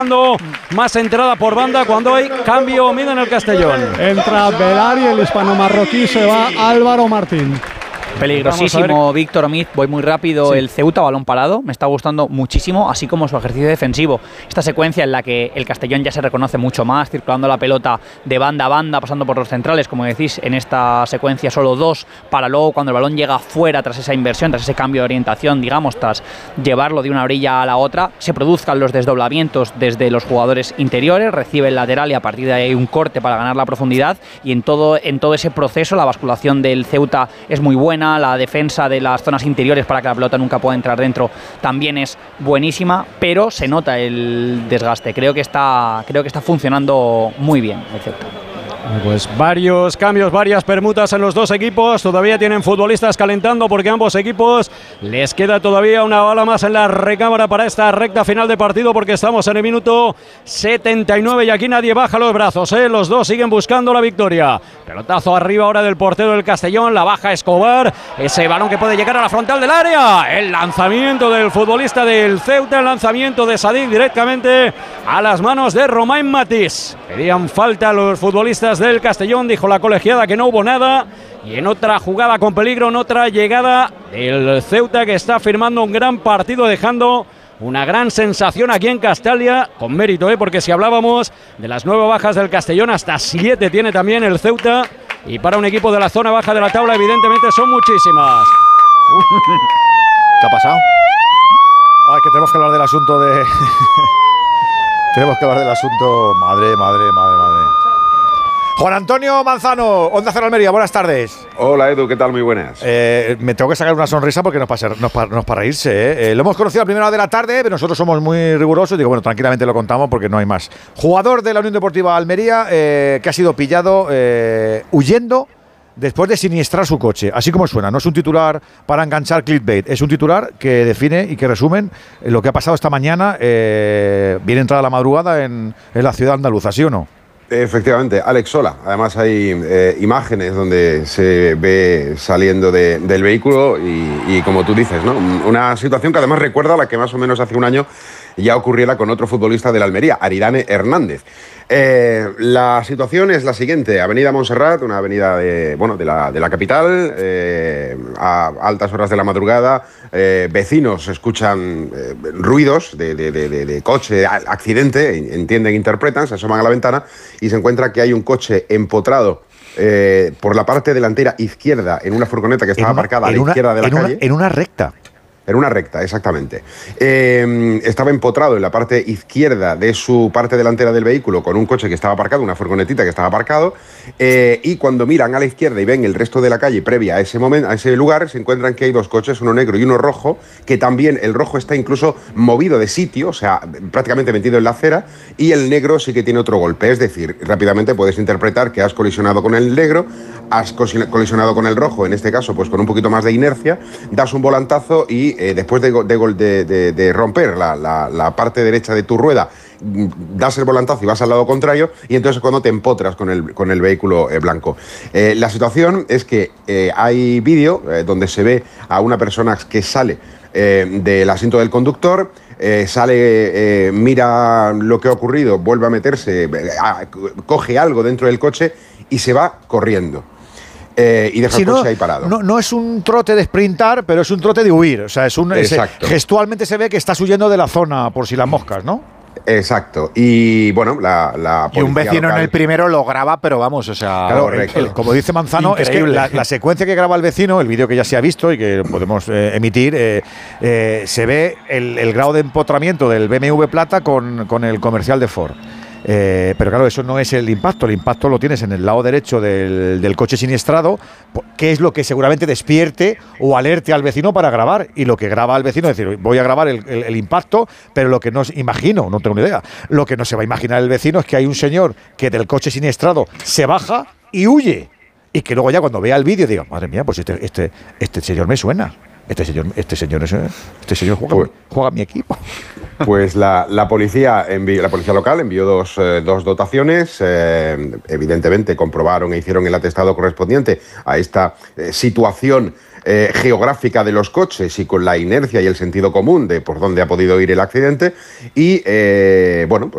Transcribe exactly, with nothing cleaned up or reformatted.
Más entrada por banda cuando hay cambio Mida en el Castellón. Entra Velar y el hispano marroquí se va Álvaro Martín. Peligrosísimo Víctor Omid, voy muy rápido. Sí. El Ceuta, balón parado, me está gustando muchísimo, así como su ejercicio defensivo. Esta secuencia en la que el Castellón ya se reconoce mucho más, circulando la pelota de banda a banda, pasando por los centrales, como decís, en esta secuencia solo dos, para luego cuando el balón llega fuera, tras esa inversión, tras ese cambio de orientación, digamos, tras llevarlo de una orilla a la otra, se produzcan los desdoblamientos desde los jugadores interiores, recibe el lateral y a partir de ahí un corte para ganar la profundidad, y en todo, en todo ese proceso la basculación del Ceuta es muy buena. La defensa de las zonas interiores para que la pelota nunca pueda entrar dentro también es buenísima, pero se nota el desgaste. Creo que está, creo que está funcionando muy bien el Ceuta. Pues varios cambios, varias permutas en los dos equipos. Todavía tienen futbolistas calentando porque ambos equipos les queda todavía una bala más en la recámara para esta recta final de partido, porque estamos en el minuto setenta y nueve y aquí nadie baja los brazos, ¿eh? Los dos siguen buscando la victoria. Pelotazo arriba ahora del portero del Castellón, la baja Escobar, ese balón que puede llegar a la frontal del área. El lanzamiento del futbolista del Ceuta, el lanzamiento de Sadik directamente a las manos de Romain Matís. Pedían falta a los futbolistas del Castellón, dijo la colegiada que no hubo nada, y en otra jugada con peligro, en otra llegada el Ceuta, que está firmando un gran partido, dejando una gran sensación aquí en Castalia, con mérito, ¿eh? Porque si hablábamos de las nueve bajas del Castellón, hasta siete tiene también el Ceuta, y para un equipo de la zona baja de la tabla evidentemente son muchísimas. ¿Qué ha pasado? Ah, que tenemos que hablar del asunto de... tenemos que hablar del asunto... Madre, madre, madre, madre. Juan Antonio Manzano, Onda Cero Almería, buenas tardes. Hola Edu, ¿qué tal? Muy buenas. Eh, me tengo que sacar una sonrisa porque no es para, no es para, no es para reírse. ¿eh? Eh, lo hemos conocido a primera hora de la tarde, pero nosotros somos muy rigurosos. Digo, bueno, tranquilamente lo contamos porque no hay más. Jugador de la Unión Deportiva Almería eh, que ha sido pillado eh, huyendo después de siniestrar su coche. Así como suena, no es un titular para enganchar clickbait, es un titular que define y que resumen lo que ha pasado esta mañana, eh, bien entrada la madrugada en, en la ciudad andaluza, ¿sí o no? Efectivamente, Alex Sola. Además hay eh, imágenes donde se ve saliendo de, del vehículo y, y como tú dices, ¿no? Una situación que además recuerda a la que más o menos hace un año ya ocurriera con otro futbolista de la Almería, Aridane Hernández. Eh, la situación es la siguiente: Avenida Montserrat, una avenida de, bueno, de, la, de la capital, eh, a altas horas de la madrugada, eh, vecinos escuchan eh, ruidos de, de, de, de, de coche, accidente, entienden, interpretan, se asoman a la ventana y se encuentra que hay un coche empotrado eh, por la parte delantera izquierda en una furgoneta que estaba una, aparcada a la una, izquierda de la en calle. Una, en una recta. En una recta, exactamente. Eh, estaba empotrado en la parte izquierda de su parte delantera del vehículo con un coche que estaba aparcado, una furgonetita que estaba aparcado, eh, y cuando miran a la izquierda y ven el resto de la calle previa a ese momento, a ese lugar, se encuentran que hay dos coches, uno negro y uno rojo, que también el rojo está incluso movido de sitio, o sea, prácticamente metido en la acera, y el negro sí que tiene otro golpe. Es decir, rápidamente puedes interpretar que has colisionado con el negro, has colisionado con el rojo, en este caso, pues con un poquito más de inercia, das un volantazo y eh, después de, de, de, de romper la, la, la parte derecha de tu rueda, das el volantazo y vas al lado contrario, y entonces es cuando te empotras con el, con el vehículo eh, blanco. Eh, la situación es que eh, hay vídeo eh, donde se ve a una persona que sale eh, del asiento del conductor, eh, sale, eh, mira lo que ha ocurrido, vuelve a meterse, eh, a, coge algo dentro del coche y se va corriendo. Eh, y deja si el coche no, ahí parado. No, no es un trote de sprintar, pero es un trote de huir. O sea, es un, es, gestualmente se ve que estás huyendo de la zona por si las moscas, ¿no? Exacto. Y bueno, la, la y un vecino local, en el primero lo graba, pero vamos, o sea, claro, el, el, como dice Manzano, increíble. Es que la, la secuencia que graba el vecino, el vídeo que ya se ha visto y que podemos eh, emitir, eh, eh, se ve el, el grado de empotramiento del B M W Plata con, con el comercial de Ford. Eh, pero claro, eso no es el impacto. El impacto lo tienes en el lado derecho del, del coche siniestrado, que es lo que seguramente despierte o alerte al vecino para grabar. Y lo que graba al vecino es decir, voy a grabar el, el, el impacto, pero lo que no imagino, no tengo ni idea, lo que no se va a imaginar el vecino es que hay un señor que del coche siniestrado se baja y huye. Y que luego ya cuando vea el vídeo diga, madre mía, pues este, este, este señor me suena. Este señor, este señor, este señor juega, pues, juega a mi equipo. Pues la, la policía envió, la policía local envió dos, eh, dos dotaciones. Eh, evidentemente comprobaron e hicieron el atestado correspondiente a esta eh, situación eh, geográfica de los coches y con la inercia y el sentido común de por dónde ha podido ir el accidente. Y eh, bueno, pues